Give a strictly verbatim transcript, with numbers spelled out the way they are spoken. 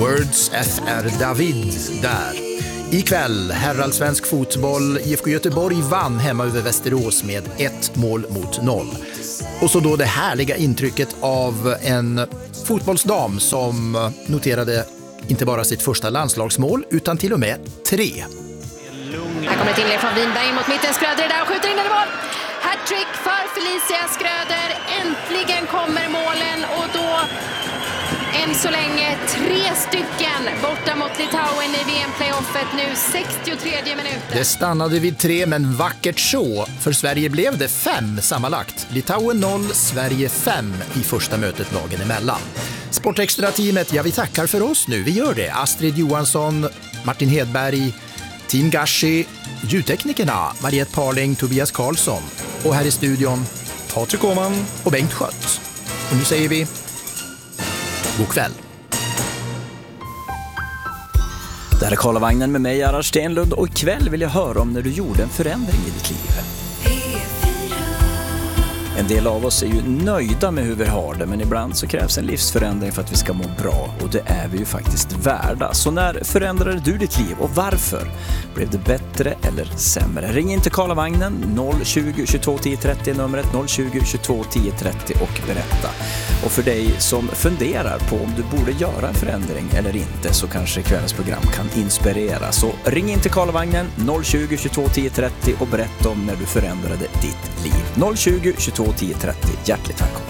Words F R David där. Ikväll, herrallsvensk fotboll. I F K Göteborg vann hemma över Västerås med ett mål mot noll. Och så då det härliga intrycket av en fotbollsdam som noterade inte bara sitt första landslagsmål utan till och med tre. Här kommer ett inlägg från Winberg mot mitten. Skröder där och skjuter in i mål. Hattrick för Felicia Skröder. Äntligen kommer målen och då än så länge tre stycken borta mot Litauen i V M-playoffet nu sextiotredje minuten. Det stannade vid tre, men vackert så. För Sverige blev det fem sammanlagt. Litauen noll, Sverige fem i första mötet lagen emellan. Sportextra-teamet, ja vi tackar för oss nu. Vi gör det. Astrid Johansson, Martin Hedberg, Team Gashi, ljudteknikerna Mariette Parling, Tobias Karlsson och här i studion Patrik Åhman och Bengt Schött. Och nu säger vi god kväll. Det här är Karlavagnen med mig, Gerhard Stenlund, och ikväll vill jag höra om när du gjorde en förändring i ditt liv. En del av oss är ju nöjda med hur vi har det, men ibland så krävs en livsförändring för att vi ska må bra, och det är vi ju faktiskt värda. Så när förändrade du ditt liv och varför? Blev det bättre eller sämre? Ring in till Karlavagnen noll tjugo, tjugotvå, tio trettio, numret noll tjugo, tjugotvå, tio trettio och berätta. Och för dig som funderar på om du borde göra en förändring eller inte, så kanske kvällens program kan inspirera. Så ring in till Karlavagnen noll tjugo, tjugotvå, tio trettio och berätta om när du förändrade ditt liv. noll tjugo, tjugotvå, tio trettio. Hjärtligt tack.